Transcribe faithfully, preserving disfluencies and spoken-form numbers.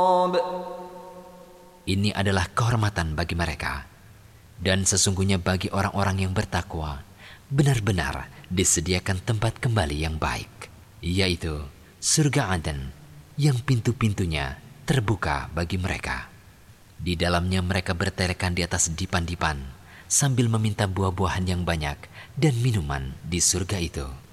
Ini adalah kehormatan bagi mereka. Dan sesungguhnya bagi orang-orang yang bertakwa, benar-benar disediakan tempat kembali yang baik, yaitu surga Aden yang pintu-pintunya terbuka bagi mereka. Di dalamnya mereka bertelekan di atas dipan-dipan sambil meminta buah-buahan yang banyak dan minuman di surga itu.